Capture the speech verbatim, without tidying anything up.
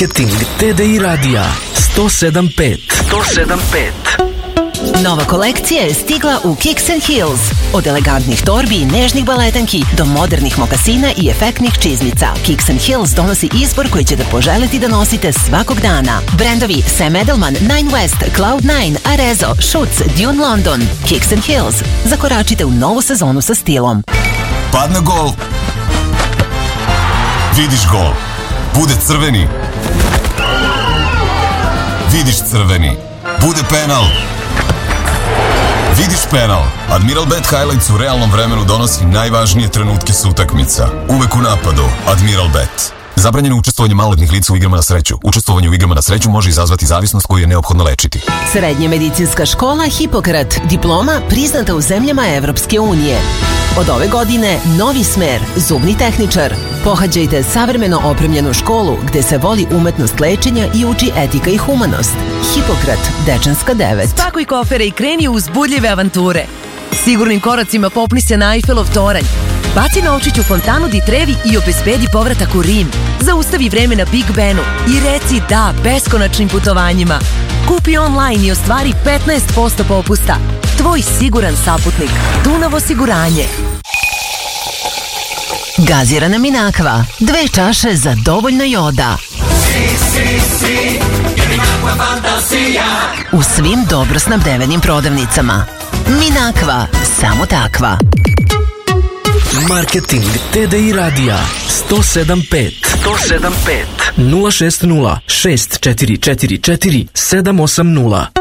Marketing T D I radija sto sedam pet. sto sedam pet. Nova kolekcija je stigla u Kicks and Heels. Od elegantnih torbi i nežnih baletanki do modernih mokasina i efektnih čizmica. Kicks and Heels donosi izbor koji ćete poželiti da nosite svakog dana. Brendovi Sam Edelman, Nine West, Cloud nine, Arezzo, Schutz, Dune London. Kicks and Heels. Zakoračite u novu sezonu sa stilom. Padne gol. Vidiš gol. Bude crveni. Vidiš crveni. Bude penal. Vidiš penal. Admiral Bet Highlights u realnom vremenu donosi najvažnije trenutke sa utakmica. Uvek u napadu. Admiral Bet. Zabranjeno učestvovanje maloletnih lica u igrama na sreću. Učestvovanje u igrama na sreću može izazvati zavisnost koju je neophodno lečiti. Srednja medicinska škola Hipokrat. Diploma priznata u zemljama Evropske unije. Od ove godine novi smer, zubni tehničar. Pohađajte savremeno opremljenu školu gde se voli umetnost lečenja i uči etika i humanost. Hipokrat, Dečanska devet. Spakuj kofere i kreni u uzbudljive avanture. Sigurnim koracima popni se na Eiffelov toranj. Baci novčić u fontanu Di Trevi i obezbedi povratak u Rim. Zaustavi vreme na Big Benu i reci da beskonačnim putovanjima. Kupi online i ostvari petnaest posto popusta. Tvoj siguran saputnik. Dunav osiguranje. Gazirana Minakva. Dve čaše za dovoljno joda. Si, si, si, jer Minakva fantasija. U svim dobro snabdevenim prodavnicama. Minakva, samo takva. Marketing T D I radija sto sedam pet. sto sedam pet. nula šest nula šest četiri četiri četiri sedam osam nula.